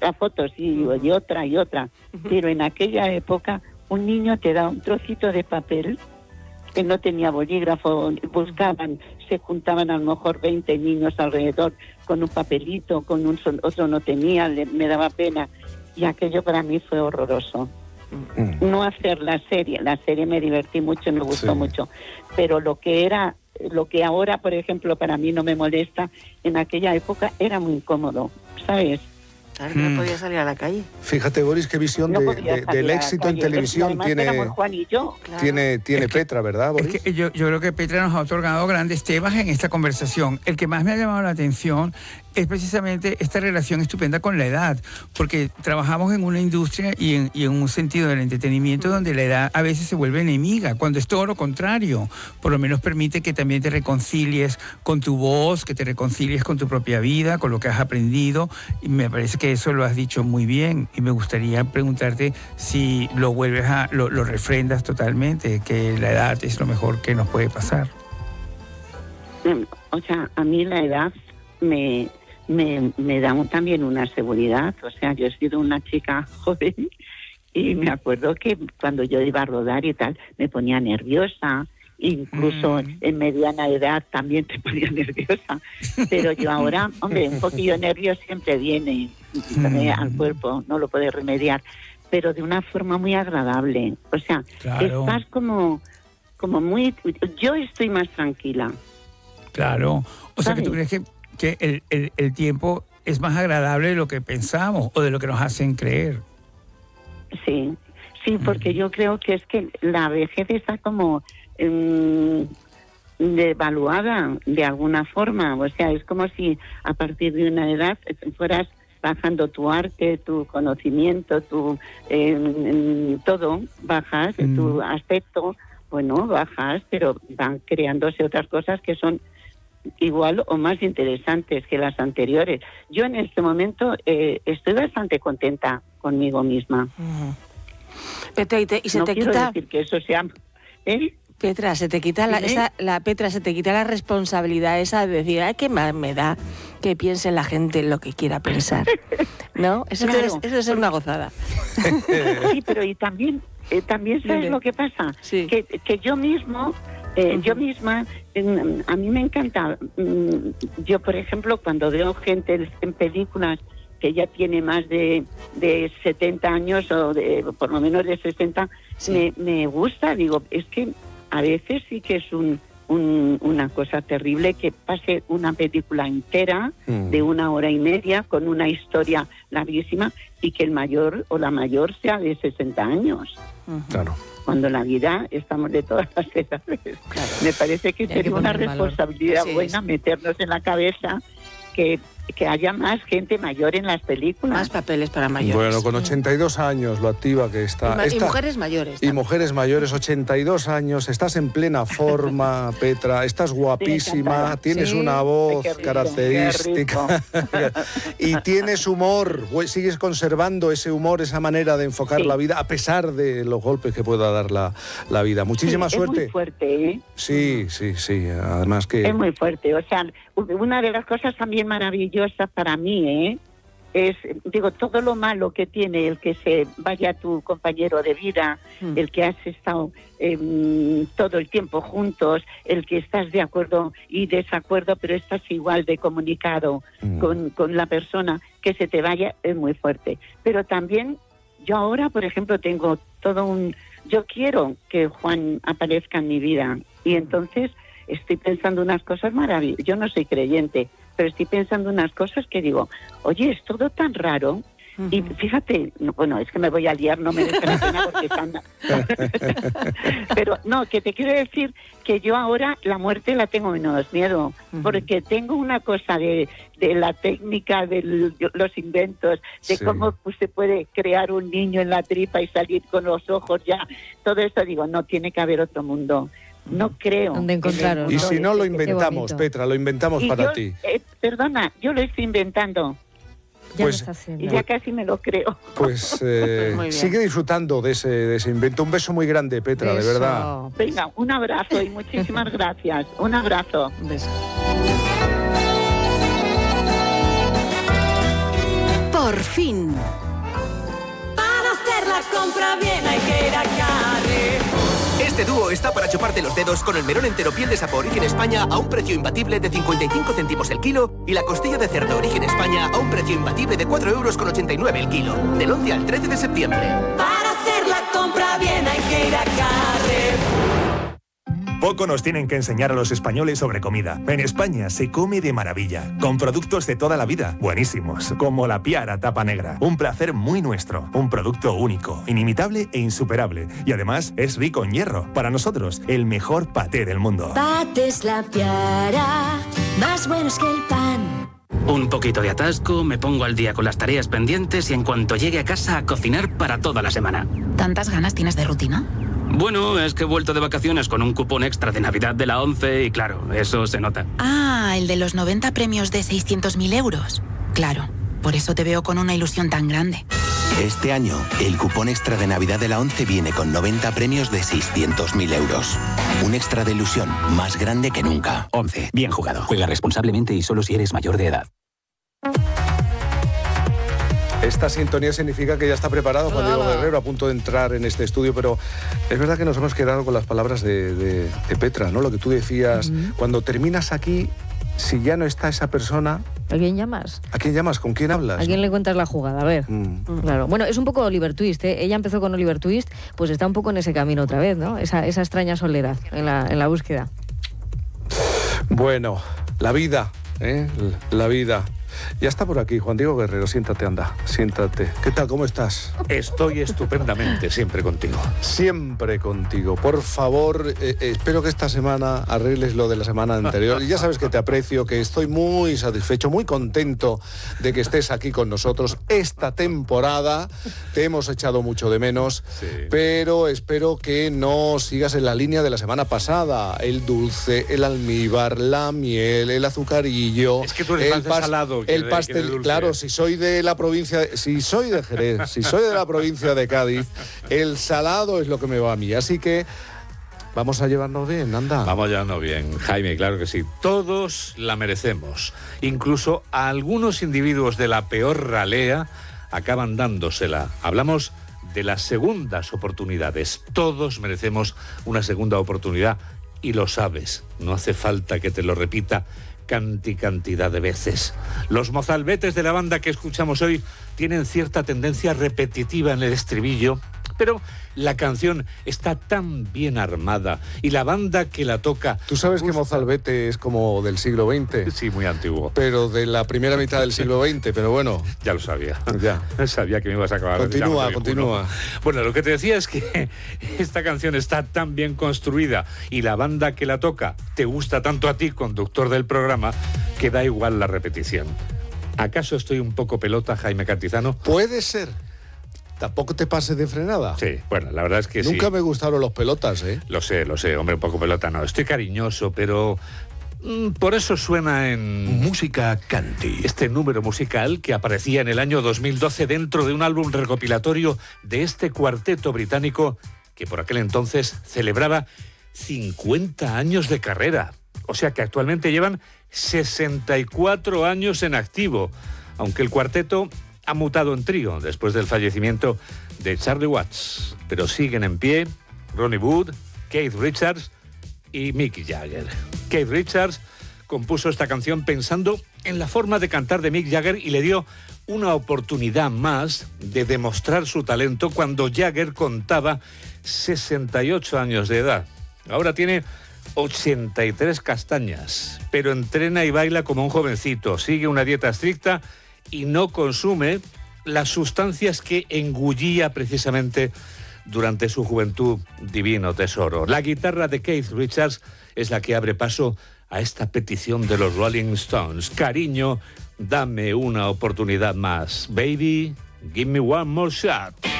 otra foto, sí, y otra y otra. Pero en aquella época un niño te da un trocito de papel que no tenía bolígrafo, buscaban, se juntaban a lo mejor 20 niños alrededor con un papelito, con otro no tenía, me daba pena. Y aquello para mí fue horroroso. No hacer la serie me divertí mucho, me gustó mucho, pero lo que ahora, por ejemplo, para mí no me molesta, en aquella época era muy incómodo, ¿sabes? Claro, no podía salir a la calle. Fíjate, Boris, qué visión del éxito en televisión tiene, Juan y yo. tiene Petra, ¿verdad, Boris? Es que yo creo que Petra nos ha otorgado grandes temas en esta conversación. El que más me ha llamado la atención es precisamente esta relación estupenda con la edad, porque trabajamos en una industria y en un sentido del entretenimiento donde la edad a veces se vuelve enemiga, cuando es todo lo contrario. Por lo menos permite que también te reconcilies con tu voz, que te reconcilies con tu propia vida, con lo que has aprendido, y me parece que eso lo has dicho muy bien, y me gustaría preguntarte si lo lo refrendas totalmente, que la edad es lo mejor que nos puede pasar. O sea, a mí la edad me da también una seguridad. O sea, yo he sido una chica joven y me acuerdo que cuando yo iba a rodar y tal, me ponía nerviosa. Incluso en mediana edad también te ponía nerviosa. Pero yo ahora, hombre, un poquillo de nervio siempre viene al cuerpo, no lo puedes remediar, pero de una forma muy agradable. O sea, estás como muy... Yo estoy más tranquila. Claro. O sea, ¿sabes? que tú crees que el tiempo es más agradable de lo que pensamos o de lo que nos hacen creer. Sí, porque yo creo que es que la vejez está como devaluada de alguna forma. O sea, es como si a partir de una edad fueras bajando tu arte, tu conocimiento, todo, bajas, tu aspecto, bueno, bajas, pero van creándose otras cosas que son igual o más interesantes que las anteriores. Yo en este momento estoy bastante contenta conmigo misma. Petra, y se no te quiero quita... decir que eso sea... Petra, se te quita Petra, se te quita la responsabilidad esa de decir, ay, qué mal me da que piense la gente en lo que quiera pensar. ¿No? Eso, claro. Eso es una gozada. Sí, pero y también ¿sabes lo que pasa? Sí. Que yo misma, a mí me encanta. Yo, por ejemplo, cuando veo gente en películas que ya tiene más de 70 años o por lo menos de 60, me gusta. Digo, es que a veces sí que es una cosa terrible que pase una película entera de 1 hora y media con una historia larguísima y que el mayor o la mayor sea de 60 años. Claro. Cuando en la vida estamos de todas las edades. Claro. Me parece que sería una responsabilidad buena meternos en la cabeza que haya más gente mayor en las películas. Más papeles para mayores. Bueno, con 82 años, lo activa que está. Y mujeres mayores. Y mujeres mayores, 82 años, estás en plena forma, Petra, estás guapísima, tienes una voz característica y tienes humor, sigues conservando ese humor, esa manera de enfocar la vida, a pesar de los golpes que pueda dar la vida. Muchísima suerte. Es muy fuerte, ¿eh? Sí, además que... Es muy fuerte, o sea, una de las cosas también maravillosas para mí, es, digo, todo lo malo que tiene el que se vaya tu compañero de vida, el que has estado todo el tiempo juntos, el que estás de acuerdo y desacuerdo, pero estás igual de comunicado con la persona, que se te vaya, es muy fuerte. Pero también, yo ahora, por ejemplo, tengo yo quiero que Juan aparezca en mi vida, y entonces estoy pensando unas cosas maravillosas. Yo no soy creyente, pero estoy pensando unas cosas que digo, oye, es todo tan raro. Y fíjate, bueno, es que me voy a liar, no me deja la pena porque están... Pero no, que te quiero decir que yo ahora la muerte la tengo menos miedo, porque tengo una cosa de la técnica, de los inventos, de cómo se puede crear un niño en la tripa y salir con los ojos ya. Todo eso digo, no, tiene que haber otro mundo. No creo. ¿Dónde encontraron? Y si no, lo inventamos, Petra, lo inventamos para ti. Perdona, yo lo estoy inventando. Ya pues, lo está haciendo. Y ya casi me lo creo. Pues sigue disfrutando de ese invento. Un beso muy grande, Petra, de verdad. Venga, un abrazo y muchísimas gracias. Un abrazo. Un beso. Por fin. Para hacer la compra bien hay que ir a Carrefour. Este dúo está para chuparte los dedos con el melón entero piel de sapo Origen España a un precio imbatible de 55 céntimos el kilo y la costilla de cerdo Origen España a un precio imbatible de 4,89 € el kilo. Del 11 al 13 de septiembre. Para hacer la compra bien hay que ir a Carrefour. Poco nos tienen que enseñar a los españoles sobre comida. En España se come de maravilla, con productos de toda la vida, buenísimos, como la Piara tapa negra. Un placer muy nuestro, un producto único, inimitable e insuperable. Y además es rico en hierro. Para nosotros, el mejor paté del mundo. Patés La Piara, más buenos que el pan. Un poquito de atasco, me pongo al día con las tareas pendientes y en cuanto llegue a casa a cocinar para toda la semana. ¿Tantas ganas tienes de rutina? Bueno, es que he vuelto de vacaciones con un cupón extra de Navidad de la 11 y claro, eso se nota. Ah, el de los 90 premios de 600.000 euros. Claro, por eso te veo con una ilusión tan grande. Este año, el cupón extra de Navidad de la 11 viene con 90 premios de 600.000 euros. Un extra de ilusión más grande que nunca. 11. Bien jugado. Juega responsablemente y solo si eres mayor de edad. Esta sintonía significa que ya está preparado Juan Diego Guerrero, a punto de entrar en este estudio, pero es verdad que nos hemos quedado con las palabras de Petra, ¿no? Lo que tú decías, cuando terminas aquí, si ya no está esa persona... ¿A quién llamas? ¿A quién llamas? ¿Con quién hablas? ¿A quién le cuentas la jugada? A ver. Claro. Bueno, es un poco Oliver Twist, ¿eh? Ella empezó con Oliver Twist, pues está un poco en ese camino otra vez, ¿no? Esa extraña soledad en la búsqueda. Bueno, la vida, ¿eh? La vida. Ya está por aquí, Juan Diego Guerrero, siéntate, anda, siéntate. ¿Qué tal, cómo estás? Estoy estupendamente, siempre contigo. Siempre contigo. Por favor, espero que esta semana arregles lo de la semana anterior. Y ya sabes que te aprecio, que estoy muy satisfecho, muy contento de que estés aquí con nosotros esta temporada. Te hemos echado mucho de menos, sí, pero espero que no sigas en la línea de la semana pasada. El dulce, el almíbar, la miel, el azucarillo. Es que tú eres más salado. El pastel, claro, si soy de la provincia, si soy de Jerez, si soy de la provincia de Cádiz, el salado es lo que me va a mí. Así que vamos a llevarnos bien, anda. Vamos a llevarnos bien, Jaime, claro que sí. Todos la merecemos. Incluso a algunos individuos de la peor ralea acaban dándosela. Hablamos de las segundas oportunidades. Todos merecemos una segunda oportunidad y lo sabes. No hace falta que te lo repita cantidad de veces. Los mozalbetes de la banda que escuchamos hoy tienen cierta tendencia repetitiva en el estribillo, pero la canción está tan bien armada y la banda que la toca... ¿Tú sabes que mozalbete es como del siglo XX? Sí, muy antiguo. Pero de la primera mitad del siglo XX, pero bueno. Ya lo sabía. Ya. Sabía que me ibas a acabar. Continúa. Bueno, lo que te decía es que esta canción está tan bien construida y la banda que la toca te gusta tanto a ti, conductor del programa, que da igual la repetición. ¿Acaso estoy un poco pelota, Jaime Cantizano? Puede ser. Tampoco te pases de frenada. Sí, bueno, la verdad es que Nunca me gustaron los pelotas, ¿eh? Lo sé, hombre, un poco pelota no. Estoy cariñoso, pero... por eso suena en... Música Canti. Este número musical que aparecía en el año 2012 dentro de un álbum recopilatorio de este cuarteto británico que por aquel entonces celebraba 50 años de carrera. O sea que actualmente llevan 64 años en activo, aunque el cuarteto ha mutado en trío después del fallecimiento de Charlie Watts, pero siguen en pie Ronnie Wood, Keith Richards y Mick Jagger. Keith Richards compuso esta canción pensando en la forma de cantar de Mick Jagger y le dio una oportunidad más de demostrar su talento cuando Jagger contaba 68 años de edad. Ahora tiene 83 castañas, pero entrena y baila como un jovencito, sigue una dieta estricta y no consume las sustancias que engullía precisamente durante su juventud, divino tesoro. La guitarra de Keith Richards es la que abre paso a esta petición de los Rolling Stones. Cariño, dame una oportunidad más. Baby, give me one more shot.